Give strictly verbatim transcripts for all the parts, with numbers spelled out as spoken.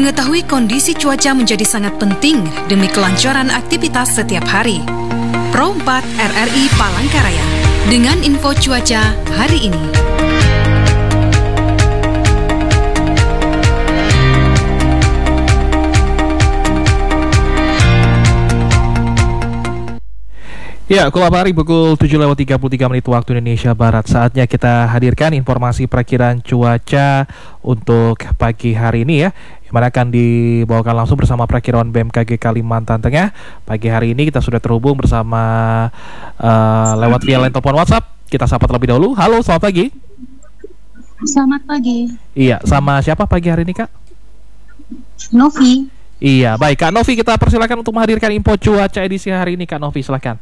Mengetahui kondisi cuaca menjadi sangat penting demi kelancaran aktivitas setiap hari. Pro empat R R I Palangkaraya dengan info cuaca hari ini. Ya, Kulap Hari pukul tujuh lewat tiga puluh tiga menit waktu Indonesia Barat. Saatnya kita hadirkan informasi perakiraan cuaca untuk pagi hari ini ya, yang mana akan dibawakan langsung bersama perakiraan B M K G Kalimantan Tengah. Pagi hari ini kita sudah terhubung bersama uh, lewat via line telepon WhatsApp. Kita sapa terlebih dahulu. Halo, selamat pagi. Selamat pagi. Iya, sama siapa pagi hari ini, Kak? Novi. Iya, baik Kak Novi, kita persilakan untuk menghadirkan info cuaca edisi hari ini. Kak Novi, silakan.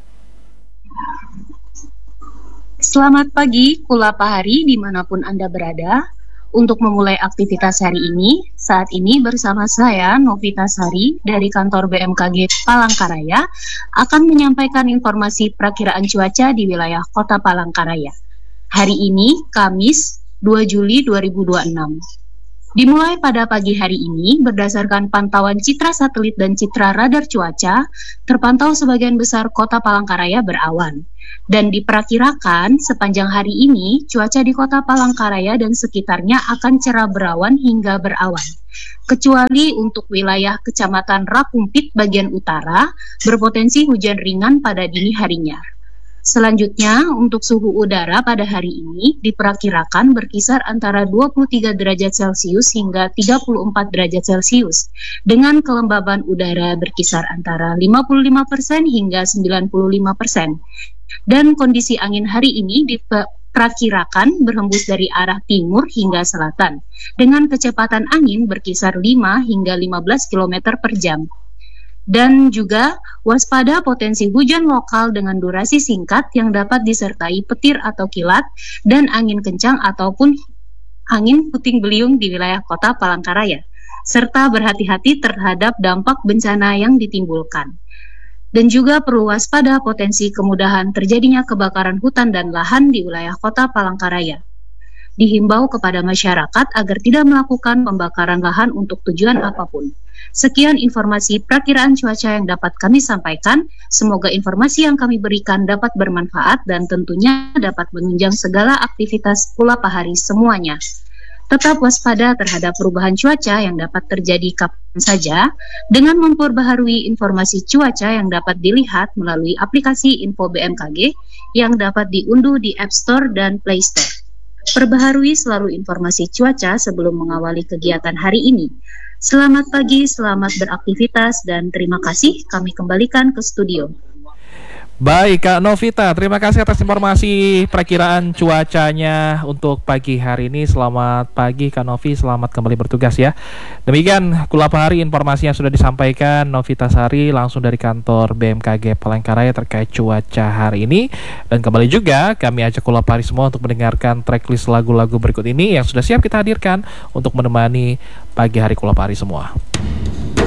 Selamat pagi, Kulapahari dimanapun Anda berada. Untuk memulai aktivitas hari ini, saat ini bersama saya Novita Sari dari kantor B M K G Palangkaraya akan menyampaikan informasi perakiraan cuaca di wilayah Kota Palangkaraya. Hari ini, Kamis dua Juli dua ribu dua puluh enam. Dimulai pada pagi hari ini, berdasarkan pantauan citra satelit dan citra radar cuaca, terpantau sebagian besar Kota Palangkaraya berawan. Dan diperkirakan sepanjang hari ini, cuaca di Kota Palangkaraya dan sekitarnya akan cerah berawan hingga berawan. Kecuali untuk wilayah Kecamatan Rakumpit bagian utara, berpotensi hujan ringan pada dini harinya. Selanjutnya, untuk suhu udara pada hari ini diperkirakan berkisar antara dua puluh tiga derajat Celcius hingga tiga puluh empat derajat Celcius, dengan kelembaban udara berkisar antara lima puluh lima persen hingga sembilan puluh lima persen. Dan kondisi angin hari ini diperkirakan berhembus dari arah timur hingga selatan, dengan kecepatan angin berkisar lima hingga lima belas kilometer per jam. Dan juga waspada potensi hujan lokal dengan durasi singkat yang dapat disertai petir atau kilat dan angin kencang ataupun angin puting beliung di wilayah Kota Palangkaraya, serta berhati-hati terhadap dampak bencana yang ditimbulkan. Dan juga perlu waspada potensi kemudahan terjadinya kebakaran hutan dan lahan di wilayah Kota Palangkaraya. Dihimbau kepada masyarakat agar tidak melakukan pembakaran lahan untuk tujuan apapun. Sekian informasi perakiraan cuaca yang dapat kami sampaikan. Semoga informasi yang kami berikan dapat bermanfaat dan tentunya dapat menunjang segala aktivitas Kulapahari semuanya. Tetap waspada terhadap perubahan cuaca yang dapat terjadi kapan saja dengan memperbaharui informasi cuaca yang dapat dilihat melalui aplikasi Info B M K G yang dapat diunduh di App Store dan Play Store. Perbaharui selalu informasi cuaca sebelum mengawali kegiatan hari ini. Selamat pagi, selamat beraktivitas, dan terima kasih. Kami kembalikan ke studio. Baik Kak Novita, terima kasih atas informasi perakiraan cuacanya untuk pagi hari ini. Selamat pagi Kak Novi, selamat kembali bertugas ya. Demikian Kulapahari informasi yang sudah disampaikan Novita Sari langsung dari kantor B M K G Palangkaraya terkait cuaca hari ini. Dan kembali juga kami ajak Kulapahari semua untuk mendengarkan tracklist lagu-lagu berikut ini yang sudah siap kita hadirkan untuk menemani pagi hari Kulapahari semua.